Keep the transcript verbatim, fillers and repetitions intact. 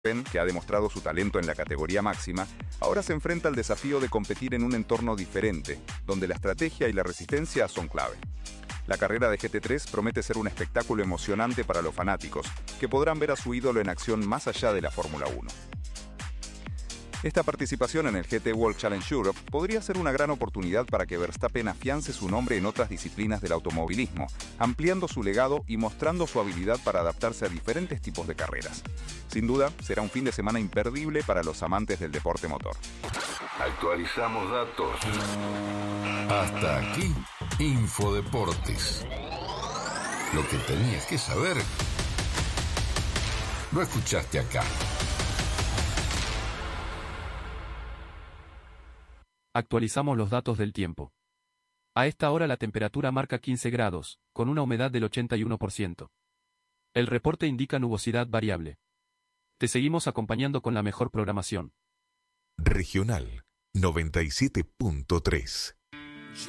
Verstappen, que ha demostrado su talento en la categoría máxima, ahora se enfrenta al desafío de competir en un entorno diferente, donde la estrategia y la resistencia son clave. La carrera de G T tres promete ser un espectáculo emocionante para los fanáticos, que podrán ver a su ídolo en acción más allá de la Fórmula uno. Esta participación en el G T World Challenge Europe podría ser una gran oportunidad para que Verstappen afiance su nombre en otras disciplinas del automovilismo, ampliando su legado y mostrando su habilidad para adaptarse a diferentes tipos de carreras. Sin duda, será un fin de semana imperdible para los amantes del deporte motor. Actualizamos datos. Hasta aquí, Infodeportes. Lo que tenías que saber, lo escuchaste acá. Actualizamos los datos del tiempo. A esta hora la temperatura marca quince grados, con una humedad del ochenta y uno por ciento. El reporte indica nubosidad variable. Te seguimos acompañando con la mejor programación. Regional noventa y siete punto tres.